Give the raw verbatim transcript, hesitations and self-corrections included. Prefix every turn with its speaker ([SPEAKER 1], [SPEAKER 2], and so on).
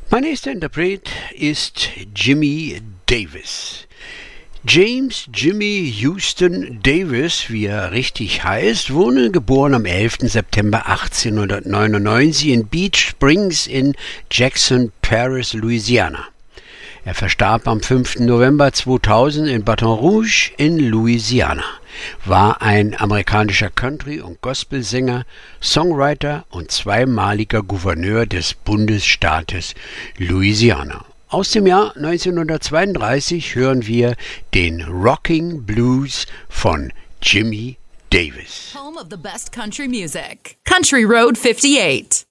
[SPEAKER 1] Mein nächster Interpret ist Jimmy Davis. James Jimmy Houston Davis, wie er richtig heißt, wurde geboren am elften September achtzehnhundertneunundneunzig in Beach Springs in Jackson Parish, Louisiana. Er verstarb am fünften November zweitausend in Baton Rouge in Louisiana, war ein amerikanischer Country- und Gospelsänger, Songwriter und zweimaliger Gouverneur des Bundesstaates Louisiana. Aus dem Jahr neunzehnhundertzweiunddreißig hören wir den Rocking Blues von Jimmy Davis.
[SPEAKER 2] Home of the best country music. Country Road fifty-eight.